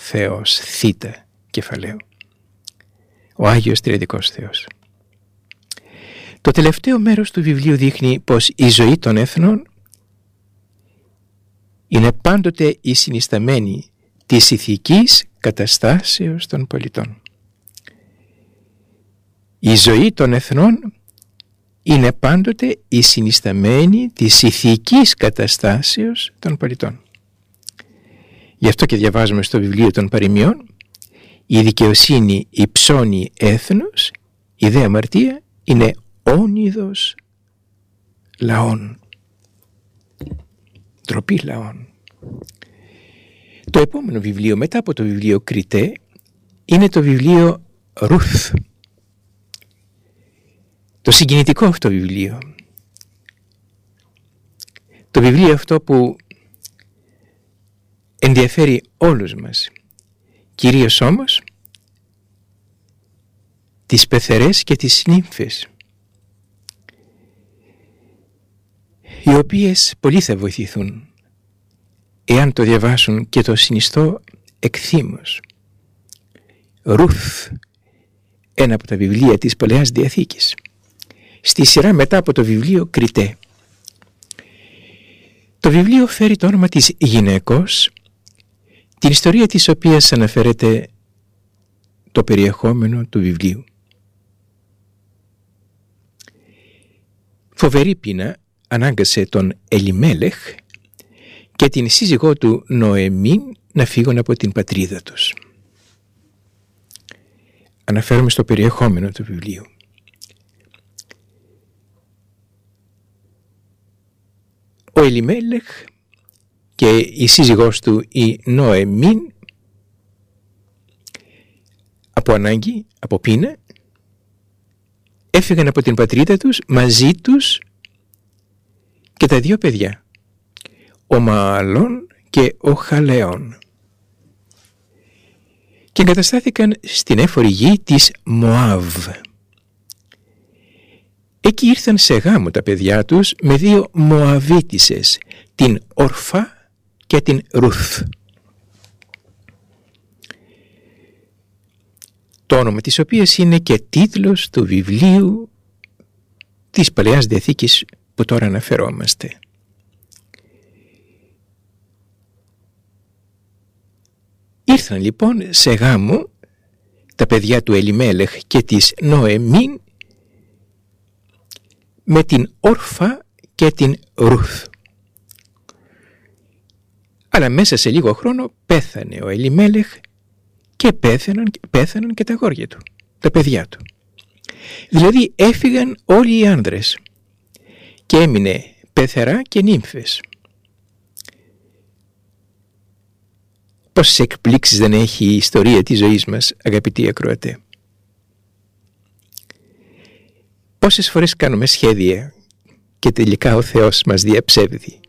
Θεός, θήτα κεφαλαίο. Ο Άγιος Τριαδικός Θεός. Το τελευταίο μέρος του βιβλίου δείχνει πως η ζωή των έθνων είναι πάντοτε η συνισταμένη της ηθικής καταστάσεως των πολιτών. Η ζωή των εθνών είναι πάντοτε η συνισταμένη της ηθικής καταστάσεως των πολιτών. Γι' αυτό και διαβάζουμε στο βιβλίο των παροιμιών: η δικαιοσύνη υψώνει έθνος, η δε αμαρτία είναι όνειδος λαών. Ντροπή λαών. Το επόμενο βιβλίο μετά από το βιβλίο Κριτέ είναι το βιβλίο Ρουθ. Το συγκινητικό αυτό βιβλίο. Το βιβλίο αυτό που ενδιαφέρει όλους μας, κυρίως όμως τις πεθερές και τις νύμφες, οι οποίες πολύ θα βοηθηθούν εάν το διαβάσουν και το συνιστώ εκθήμως. Ρουθ, ένα από τα βιβλία της Παλαιάς Διαθήκης, στη σειρά μετά από το βιβλίο Κριτέ. Το βιβλίο φέρει το όνομα της γυναικός, την ιστορία της οποίας αναφέρεται το περιεχόμενο του βιβλίου. Φοβερή πείνα ανάγκασε τον Ελιμέλεχ και την σύζυγό του Νοεμίν να φύγουν από την πατρίδα τους. Αναφέρομαι στο περιεχόμενο του βιβλίου. Ο Ελιμέλεχ και η σύζυγός του η Νοεμίν από ανάγκη, από πείνα, έφυγαν από την πατρίδα τους μαζί τους και τα δύο παιδιά, ο Μααλών και ο Χαλεών, και εγκαταστάθηκαν στην έφορη γη της Μωάβ. Εκεί ήρθαν σε γάμο τα παιδιά τους με δύο Μωαβίτισσες, την Ορφά και την Ρουθ. Το όνομα της οποίας είναι και τίτλος του βιβλίου της Παλαιάς Διαθήκης που τώρα αναφερόμαστε. Ήρθαν λοιπόν σε γάμο τα παιδιά του Ελιμέλεχ και της Νοεμίν με την Όρφα και την Ρουθ. Αλλά μέσα σε λίγο χρόνο πέθανε ο Ελιμέλεχ και πέθαναν και τα αγόρια του, τα παιδιά του. Δηλαδή έφυγαν όλοι οι άνδρες και έμεινε πεθερά και νύμφες. Πόσες εκπλήξεις δεν έχει η ιστορία της ζωής μας, αγαπητοί ακροατέ. Πόσες φορές κάνουμε σχέδια και τελικά ο Θεός μας διαψεύδει.